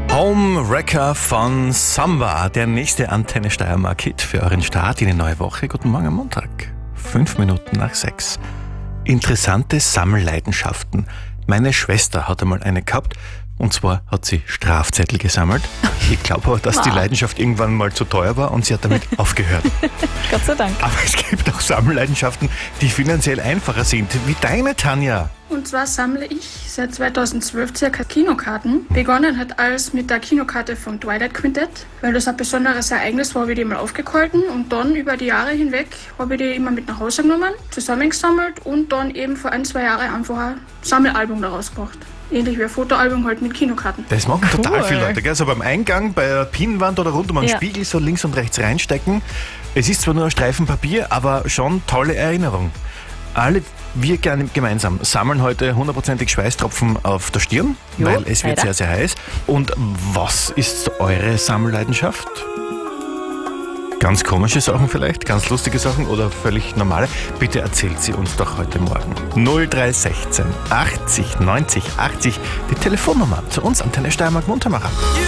Homewrecker von Samba, der nächste Antenne Steiermark-Hit für euren Start in die neue Woche. Guten Morgen am Montag, 5 Minuten nach 6. Interessante Sammelleidenschaften. Meine Schwester hat einmal eine gehabt, und zwar hat sie Strafzettel gesammelt. Ich glaube aber, dass die Leidenschaft irgendwann mal zu teuer war und sie hat damit aufgehört. Gott sei Dank. Aber es gibt auch Sammelleidenschaften, die finanziell einfacher sind, wie deine, Tanja. Und zwar sammle ich seit 2012 circa Kinokarten. Begonnen hat alles mit der Kinokarte vom Twilight Quintet, weil das ein besonderes Ereignis war, habe ich die mal aufgehalten. Und dann über die Jahre hinweg habe ich die immer mit nach Hause genommen, zusammengesammelt und dann eben vor 1-2 Jahren einfach ein Sammelalbum daraus gemacht. Ähnlich wie ein Fotoalbum halt mit Kinokarten. Das machen total viele Leute, gell? So beim Eingang, bei der Pinnwand oder rund um einen Spiegel so links und rechts reinstecken. Es ist zwar nur ein Streifen Papier, aber schon tolle Erinnerung. Alle wir gerne gemeinsam sammeln heute 100%ig Schweißtropfen auf der Stirn, weil es wird sehr, sehr heiß. Und was ist eure Sammelleidenschaft? Ganz komische Sachen vielleicht, ganz lustige Sachen oder völlig normale? Bitte erzählt sie uns doch heute Morgen. 0316 80 90 80, die Telefonnummer zu uns, Antenne Steiermark Muntermacher.